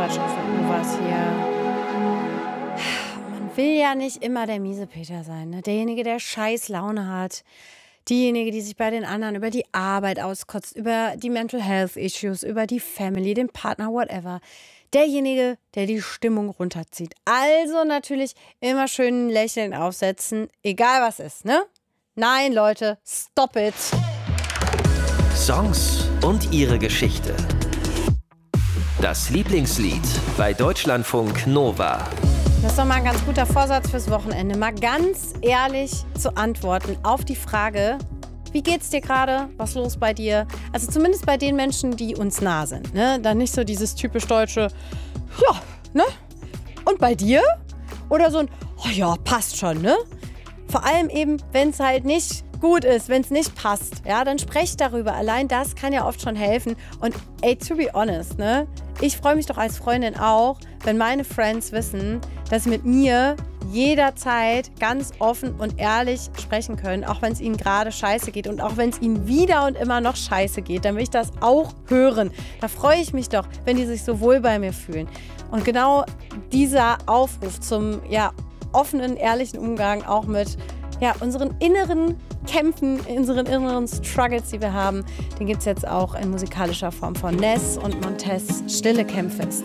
Quatsch auf was hier. Man will ja nicht immer der miese Peter sein, ne? Derjenige, der scheiß Laune hat. Diejenige, die sich bei den anderen über die Arbeit auskotzt, über die Mental Health Issues, über die Family, den Partner, whatever. Derjenige, der die Stimmung runterzieht. Also natürlich immer schön ein Lächeln aufsetzen, egal was ist, ne? Nein, Leute, stop it. Songs und ihre Geschichte. Das Lieblingslied bei Deutschlandfunk Nova. Das ist doch mal ein ganz guter Vorsatz fürs Wochenende. Mal ganz ehrlich zu antworten auf die Frage, wie geht's dir gerade? Was ist los bei dir? Also zumindest bei den Menschen, die uns nah sind. Ne? Dann nicht so dieses typisch deutsche, ja, ne? Und bei dir? Oder so ein, oh ja, passt schon, ne? Vor allem eben, wenn es halt nicht gut ist, wenn es nicht passt, ja, dann sprecht darüber. Allein das kann ja oft schon helfen. Und ey, to be honest, ne? Ich freue mich doch als Freundin auch, wenn meine Friends wissen, dass sie mit mir jederzeit ganz offen und ehrlich sprechen können, auch wenn es ihnen gerade scheiße geht und auch wenn es ihnen wieder und immer noch scheiße geht, dann will ich das auch hören. Da freue ich mich doch, wenn die sich so wohl bei mir fühlen. Und genau dieser Aufruf zum offenen, ehrlichen Umgang auch mit unseren inneren Kämpfen, unseren inneren Struggles, die wir haben, den gibt es jetzt auch in musikalischer Form von Ness und Montez. Stille Kämpfe ist